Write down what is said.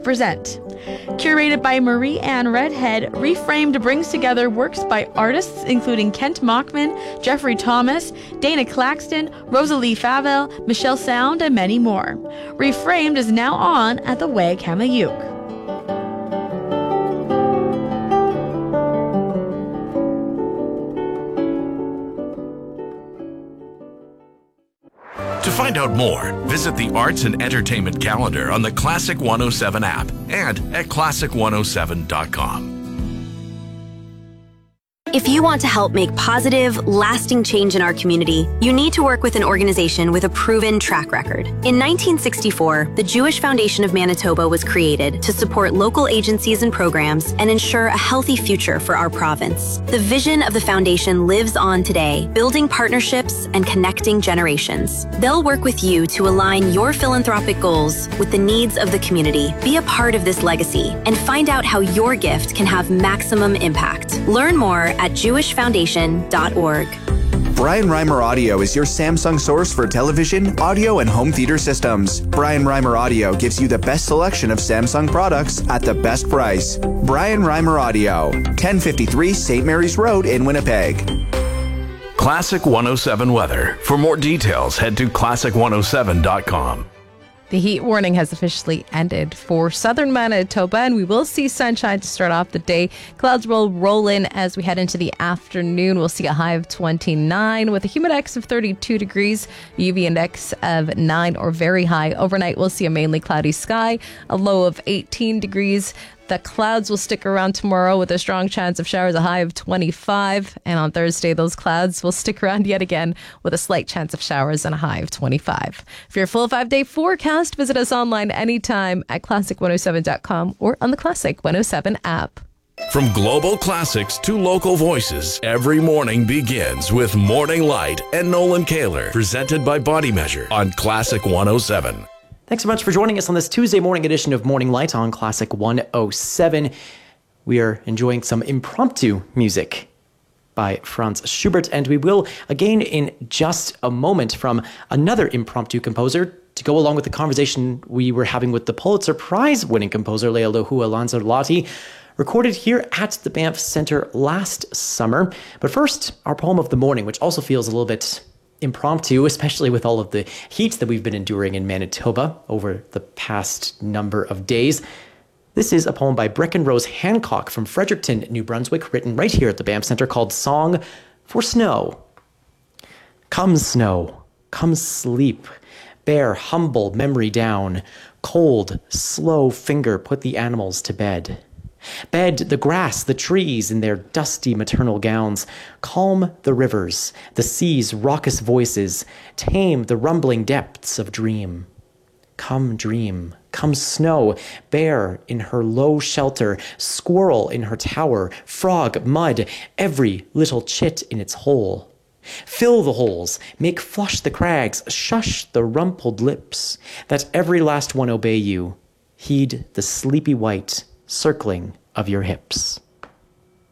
represent. Curated by Marie Ann Redhead, Reframed brings together works by artists including Kent Mockman, Jeffrey Thomas, Dana Claxton, Rosalie Favel, Michelle Sound, and many more. Reframed is now on at the Way Kamayuk. To find out more, visit the Arts and Entertainment calendar on the Classic 107 app and at classic107.com. If you want to help make positive, lasting change in our community, you need to work with an organization with a proven track record. In 1964, the Jewish Foundation of Manitoba was created to support local agencies and programs and ensure a healthy future for our province. The vision of the foundation lives on today, building partnerships and connecting generations. They'll work with you to align your philanthropic goals with the needs of the community. Be a part of this legacy and find out how your gift can have maximum impact. Learn more at jewishfoundation.org. Brian Reimer Audio is your Samsung source for television, audio, and home theater systems. Brian Reimer Audio gives you the best selection of Samsung products at the best price. Brian Reimer Audio, 1053 St. Mary's Road in Winnipeg. Classic 107 weather. For more details, head to classic107.com. The heat warning has officially ended for southern Manitoba, and we will see sunshine to start off the day. Clouds will roll in as we head into the afternoon. We'll see a high of 29 with a humidex of 32 degrees, UV index of 9 or very high. Overnight, we'll see a mainly cloudy sky, a low of 18 degrees. The clouds will stick around tomorrow with a strong chance of showers, a high of 25. And on Thursday, those clouds will stick around yet again with a slight chance of showers and a high of 25. For your full 5-day forecast, visit us online anytime at classic107.com or on the Classic 107 app. From global classics to local voices, every morning begins with Morning Light and Nolan Kaler, presented by Body Measure on Classic 107. Thanks so much for joining us on this Tuesday morning edition of Morning Light on Classic 107. We are enjoying some impromptu music by Franz Schubert, and we will again in just a moment from another impromptu composer to go along with the conversation we were having with the Pulitzer Prize-winning composer Leoluhua Lanzarotti, recorded here at the Banff Centre last summer. But first, our poem of the morning, which also feels a little bit impromptu, especially with all of the heat that we've been enduring in Manitoba over the past number of days. This is a poem by Brecken Rose Hancock from Fredericton, New Brunswick, written right here at the Banff Centre, called Song for Snow. Come snow, come sleep, bear humble memory down, cold, slow finger put the animals to bed. Bed the grass, the trees in their dusty maternal gowns, calm the rivers, the sea's raucous voices, tame the rumbling depths of dream. Come dream, come snow, bear in her low shelter, squirrel in her tower, frog, mud, every little chit in its hole. Fill the holes, make flush the crags, shush the rumpled lips, that every last one obey you. Heed the sleepy white circling of your hips.